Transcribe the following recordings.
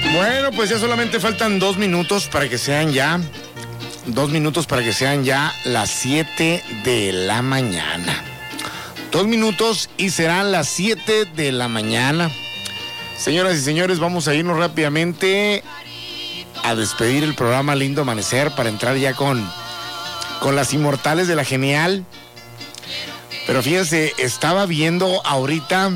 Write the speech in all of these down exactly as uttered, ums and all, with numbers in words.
Bueno, pues ya solamente faltan dos minutos para que sean ya, dos minutos para que sean ya las siete de la mañana. Dos minutos y serán las siete de la mañana. Señoras y señores, vamos a irnos rápidamente a despedir el programa Lindo Amanecer para entrar ya con, con las inmortales de la genial. Pero fíjense, estaba viendo ahorita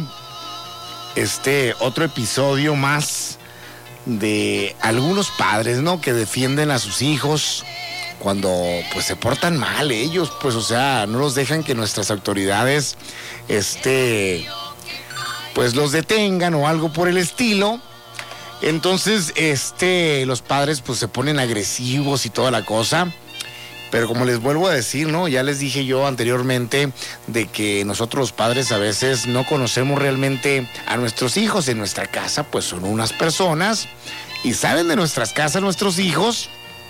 este otro episodio más de algunos padres, ¿no? Que defienden a sus hijos cuando pues se portan mal ellos, pues o sea, no los dejan que nuestras autoridades este pues los detengan o algo por el estilo. Entonces, este los padres pues se ponen agresivos y toda la cosa. Pero como les vuelvo a decir, ¿no? Ya les dije yo anteriormente de que nosotros los padres a veces no conocemos realmente a nuestros hijos. En nuestra casa pues son unas personas y salen de nuestras casas nuestros hijos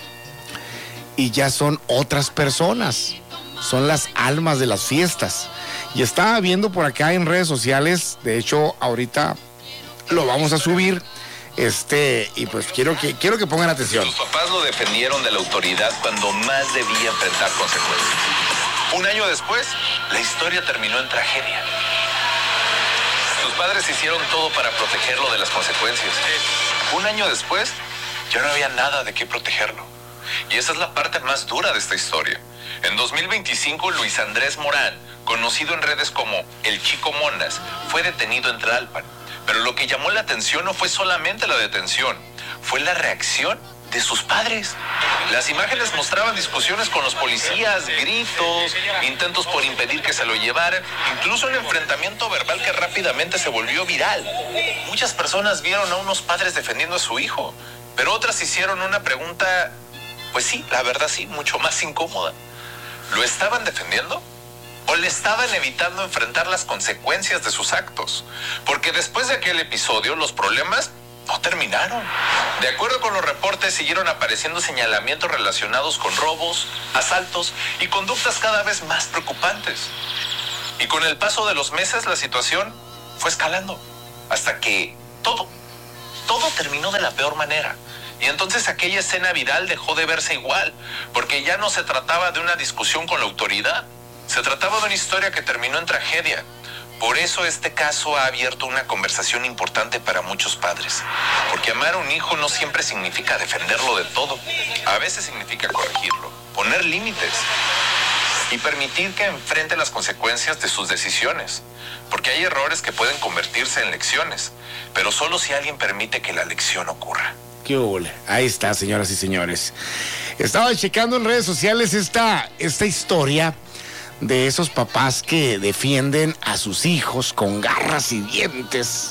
y ya son otras personas. Son las almas de las fiestas. Y estaba viendo por acá en redes sociales, de hecho ahorita lo vamos a subir. Este, y pues quiero que, quiero que pongan atención. Sus papás lo defendieron de la autoridad cuando más debía enfrentar consecuencias. Un año después, la historia terminó en tragedia. Sus padres hicieron todo para protegerlo de las consecuencias. Un año después, ya no había nada de qué protegerlo. Y esa es la parte más dura de esta historia. En dos mil veinticinco, Luis Andrés Morán, conocido en redes como el Chico Monas, fue detenido en Tlalpan. Pero lo que llamó la atención no fue solamente la detención, fue la reacción de sus padres. Las imágenes mostraban discusiones con los policías, gritos, intentos por impedir que se lo llevaran, incluso un enfrentamiento verbal que rápidamente se volvió viral. Muchas personas vieron a unos padres defendiendo a su hijo, pero otras hicieron una pregunta, pues sí, la verdad sí, mucho más incómoda. ¿Lo estaban defendiendo? ¿O le estaban evitando enfrentar las consecuencias de sus actos? Porque después de aquel episodio, los problemas no terminaron. De acuerdo con los reportes, siguieron apareciendo señalamientos relacionados con robos, asaltos y conductas cada vez más preocupantes. Y con el paso de los meses, la situación fue escalando. Hasta que todo, todo terminó de la peor manera. Y entonces aquella escena viral dejó de verse igual, porque ya no se trataba de una discusión con la autoridad. Se trataba de una historia que terminó en tragedia. Por eso este caso ha abierto una conversación importante para muchos padres. Porque amar a un hijo no siempre significa defenderlo de todo. A veces significa corregirlo, poner límites y permitir que enfrente las consecuencias de sus decisiones. Porque hay errores que pueden convertirse en lecciones, pero solo si alguien permite que la lección ocurra. ¡Qué ole! Ahí está, señoras y señores. Estaba checando en redes sociales esta, esta historia de esos papás que defienden a sus hijos con garras y dientes.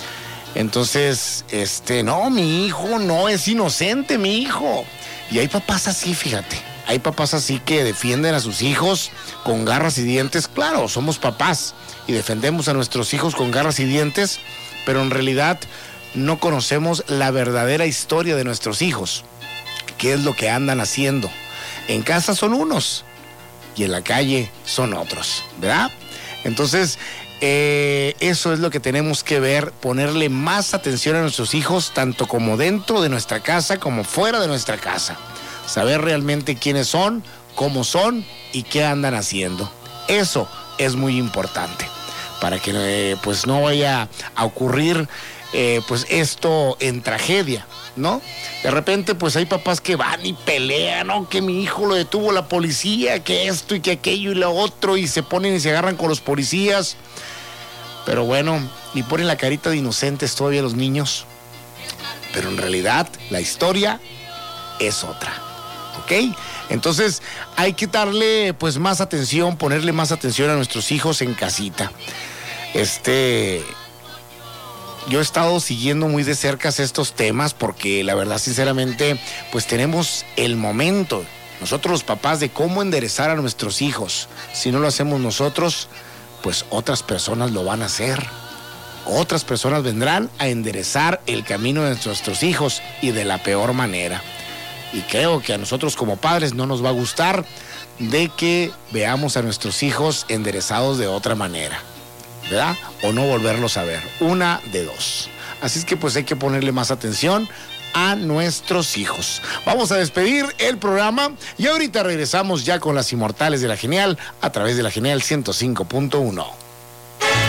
Entonces, este, no, mi hijo no es inocente, mi hijo. Y hay papás así, fíjate. Hay papás así que defienden a sus hijos con garras y dientes. Claro, somos papás y defendemos a nuestros hijos con garras y dientes, pero en realidad no conocemos la verdadera historia de nuestros hijos. ¿Qué es lo que andan haciendo? En casa son unos y en la calle son otros, ¿verdad? Entonces, eh, eso es lo que tenemos que ver, ponerle más atención a nuestros hijos, tanto como dentro de nuestra casa como fuera de nuestra casa. Saber realmente quiénes son, cómo son y qué andan haciendo. Eso es muy importante, para que eh, pues no vaya a ocurrir eh, pues esto en tragedia, ¿no? De repente pues hay papás que van y pelean, ¿no? Que mi hijo lo detuvo la policía, que esto y que aquello y lo otro, y se ponen y se agarran con los policías. Pero bueno, y ponen la carita de inocentes todavía los niños. Pero en realidad la historia es otra, ¿ok? Entonces hay que darle pues más atención, ponerle más atención a nuestros hijos en casita. Este... Yo he estado siguiendo muy de cerca estos temas porque la verdad, sinceramente, pues tenemos el momento, nosotros los papás, de cómo enderezar a nuestros hijos. Si no lo hacemos nosotros, pues otras personas lo van a hacer. Otras personas vendrán a enderezar el camino de nuestros hijos y de la peor manera. Y creo que a nosotros como padres no nos va a gustar de que veamos a nuestros hijos enderezados de otra manera, ¿verdad? O no volverlos a ver. Una de dos. Así es que pues hay que ponerle más atención a nuestros hijos. Vamos a despedir el programa y ahorita regresamos ya con las inmortales de la Genial a través de la Genial ciento cinco punto uno.